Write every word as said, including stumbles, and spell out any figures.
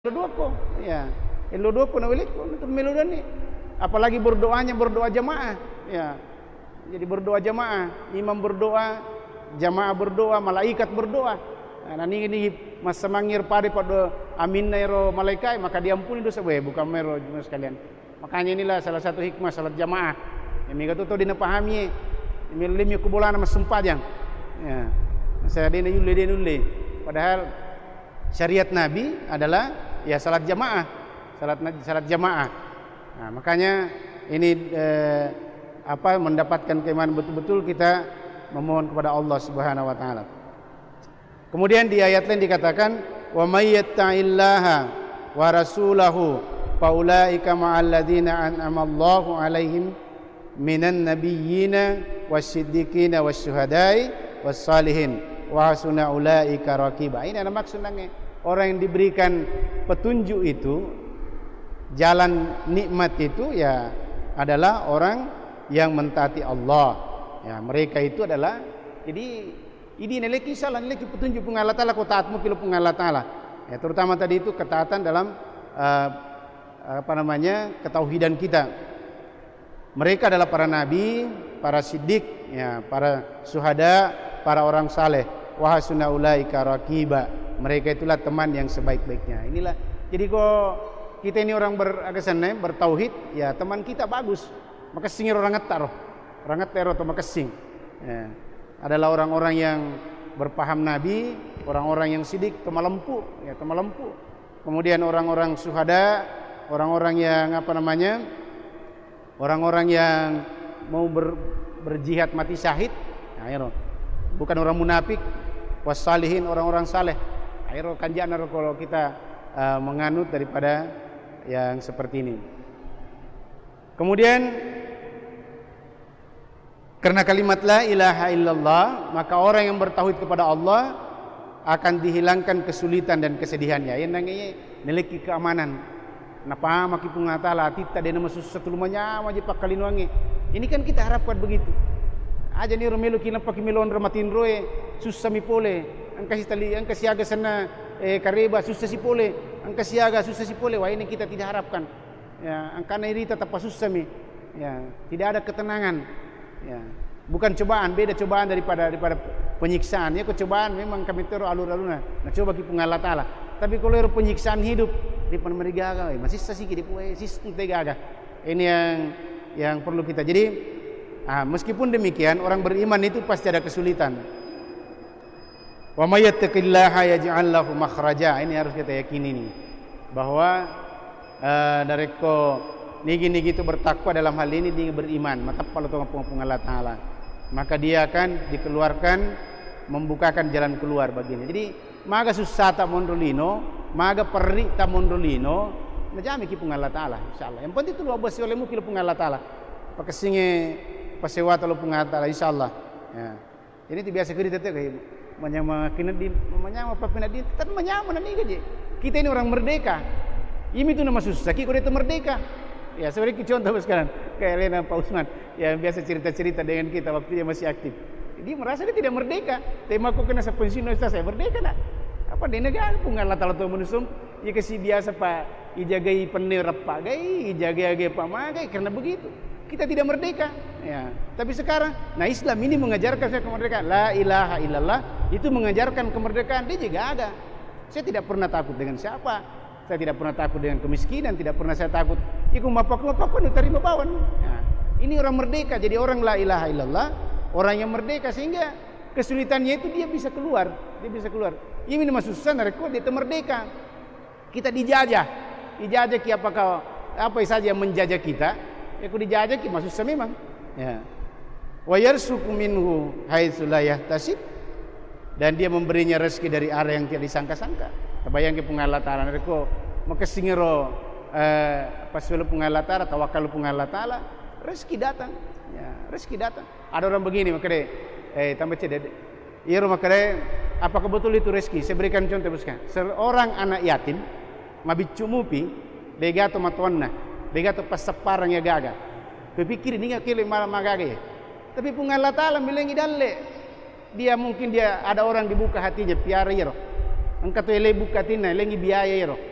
Dua ko, ya. Ilo dua ko na wilit ko untuk meludan ni. Apalagi berdoanya berdoa jamaah, ya. Jadi berdoa jamaah, imam berdoa, jamaah berdoa, malaikat berdoa. Nah, ini ini masa mangir pade pada amin nairo malaikat, maka diampuni dosa we, bukan mero sekalian. Makanya inilah salah satu hikmah salat jamaah. Yang mereka tu tahu dina pahami, milim yu kubulan mas sempajang. Ya. Saya dina yule dina yule. Padahal syariat Nabi adalah ya salat jamaah, salat salat jamaah. Nah, makanya ini eh, apa mendapatkan keimanan betul-betul kita memohon kepada Allah Subhanahu wa taala. Kemudian di ayat lain dikatakan wa may yatta'illaha wa rasulahu faulaika ma'al ladzina an'ama Allahu 'alaihim minan nabiyyina wasiddiqina wasyuhada'i wassalihin wa hasuna ulaika raqiba. Ini ada maksudnya orang yang diberikan petunjuk itu, jalan nikmat itu ya adalah orang yang mentaati Allah. Ya, mereka itu adalah jadi ini nilai kisah nilai petunjuk pun Allah Taala, kau taatmu kilo pun Allah Taala. Ya, terutama tadi itu ketaatan dalam uh, apa namanya ketauhidan kita. Mereka adalah para nabi, para siddiq, ya, para syuhada, para orang saleh. Wa hasuna ulaika raqiba. Mereka itulah teman yang sebaik-baiknya. Inilah. Jadi kok kita ini orang beragasan bertauhid, ya teman kita bagus. Maka singir orang ngetar, orang ngetar atau makasing. Ya. Adalah orang-orang yang berpaham Nabi, orang-orang yang sidik, temalempu, ya temalempu. Kemudian orang-orang syuhada, orang-orang yang apa namanya, orang-orang yang mau ber, berjihad mati syahid, nah, ya, bukan orang munafik, wassalihin orang-orang saleh. Akhirnya kanjana kalau kita uh, menganut daripada yang seperti ini. Kemudian karena kalimat la ilaha illallah, maka orang yang bertauhid kepada Allah akan dihilangkan kesulitan dan kesedihannya. Yang namanya memiliki keamanan. Napa maki pungatala tita dena masusah tulumanya wajib pakalin wangi. Ini kan kita harapkan begitu. Aja ni romelo kina pakimilon ramatin roe susah mi pole. Ang kasih tali, ang kasiaga sana eh, kareba susah si pole. Ang kasiaga susah si pole. Wah ini kita tidak harapkan. Ya, ang kanairi tetap susah mi. Ya, tidak ada ketenangan. Ya, bukan cobaan, beda cobaan daripada daripada penyiksaan. Ya, cobaan memang kami terus alur-alurna. Nah, coba kita Allah Taala. Tapi kalau penyiksaan hidup di penmerigaga, masih sasiki di puai, sis tegaga. Ini yang yang perlu kita. Jadi, ah, meskipun demikian, orang beriman itu pasti ada kesulitan. Wa may yattaqillaha yaj'al lahu makhraja. Ini harus kita yakini nih, bahwa uh, dari ko nigi-nigi itu bertakwa dalam hal ini dia beriman, maka kalau pengapung Allah Taala, maka dia akan dikeluarkan, membukakan jalan keluar baginya. Jadi maga susah tak mondolino, maga perri tak mondolino, najami ki pung Allah Taala insyaallah. Yang penting itu lu abasi olehmu ki pung Allah Taala. Pakai singe pasewa talo pung Allah Taala insyaallah. Ya. Ini tu biasa kita tu kayak menyama kinadin, menyama papinadin, tapi menyama nani gaje. Kita ini orang merdeka. Ini tu nama susah ki kau itu merdeka. Ya seperti contoh sekarang kayak Lena Pak Usman yang biasa cerita-cerita dengan kita waktu dia masih aktif. Dia merasa dia tidak merdeka. Tema aku kena sepensiun saya merdeka nak. Apa dia negara pun Allah Taala tu menusum. Ia kasih biasa pak ijagai penir apa gai ijagai apa magai karena begitu. Kita tidak merdeka. Ya. Tapi sekarang, nah Islam ini mengajarkan saya kemerdekaan. La ilaha illallah itu mengajarkan kemerdekaan. Dia juga ada. Saya tidak pernah takut dengan siapa. Saya tidak pernah takut dengan kemiskinan, tidak pernah saya takut. Iku mapak-mapak pun terima bawan. Nah, ini orang merdeka, jadi orang la ilaha illallah, orang yang merdeka sehingga kesulitannya itu dia bisa keluar, dia bisa keluar. Ini maksud saya mereka dia merdeka. Kita dijajah, dijajah ki apakah apa saja yang menjajah kita, aku dijajah ki maksud saya memang. Ya. Wa yarsuqu minhu haitsu la yahtasib, dan dia memberinya rezeki dari arah yang tidak disangka-sangka. Terbayang ke Allah Taala mereka maka singero eh, pas wala Allah Taala tawakal Allah Taala rezeki datang ya rezeki datang. Ada orang begini maka deh eh tambah cede iya maka deh apakah betul itu rezeki? Saya berikan contoh sekarang. Seorang anak yatim mabicu mupi legato matuanna legato pas separang ya gaga kepikir ini nggak kile malah magaga ya. Tapi pun Allah Taala bilangi dalle dia mungkin dia ada orang dibuka hatinya piara ya. Angkat tu ele buka tina, lengi biaya iro.